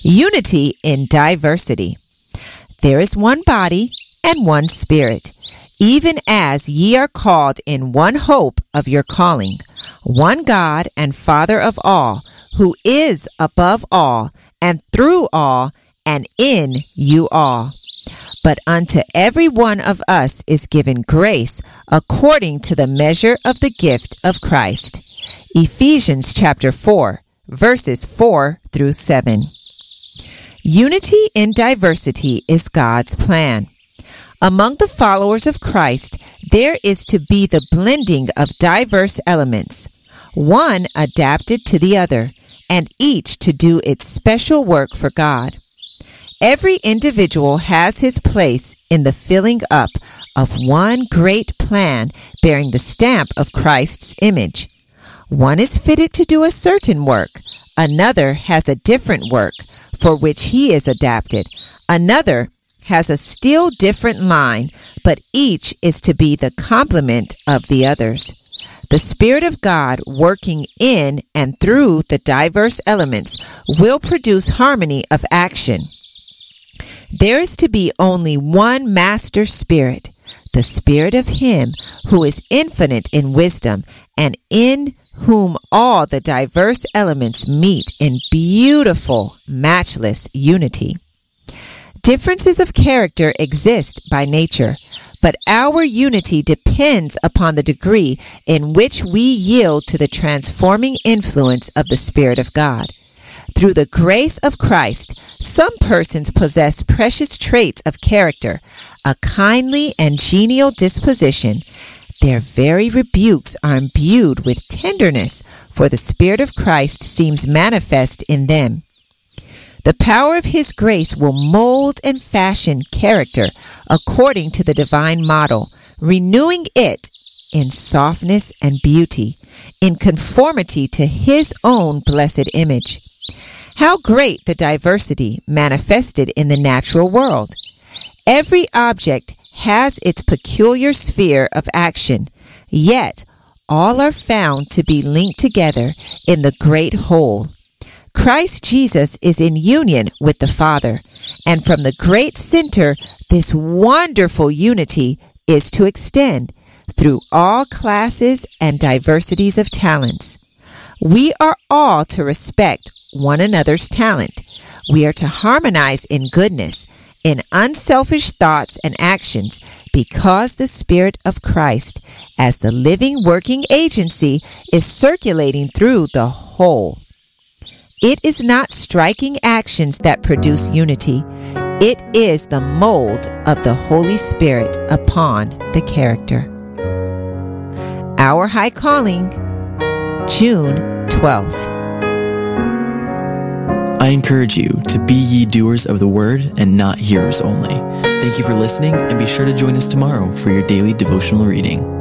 Unity in diversity. There is one body and one Spirit, even as ye are called in one hope of your calling, one God and Father of all, who is above all, and through all, and in you all. But unto every one of us is given grace according to the measure of the gift of Christ. Ephesians chapter 4, verses 4 through 7. Unity in diversity is God's plan. Among the followers of Christ, there is to be the blending of diverse elements, one adapted to the other, and each to do its special work for God. Every individual has his place in the filling up of one great plan bearing the stamp of Christ's image. One is fitted to do a certain work. Another has a different work for which he is adapted. Another has a still different line, but each is to be the complement of the others. The Spirit of God working in and through the diverse elements will produce harmony of action. There is to be only one Master Spirit, the Spirit of Him who is infinite in wisdom and in whom all the diverse elements meet in beautiful, matchless unity. Differences of character exist by nature, but our unity depends upon the degree in which we yield to the transforming influence of the Spirit of God. Through the grace of Christ, some persons possess precious traits of character, a kindly and genial disposition. Their very rebukes are imbued with tenderness, for the Spirit of Christ seems manifest in them. The power of His grace will mold and fashion character according to the divine model, renewing it in softness and beauty, in conformity to His own blessed image. How great the diversity manifested in the natural world! Every object has its peculiar sphere of action, yet all are found to be linked together in the great whole. Christ Jesus is in union with the Father, and from the great center, this wonderful unity is to extend through all classes and diversities of talents. We are all to respect one another's talent. We are to harmonize in goodness, in unselfish thoughts and actions, because the Spirit of Christ, as the living working agency, is circulating through the whole. It is not striking actions that produce unity. It is the mold of the Holy Spirit upon the character. Our High Calling, June 12th. I encourage you to be ye doers of the word and not hearers only. Thank you for listening, and be sure to join us tomorrow for your daily devotional reading.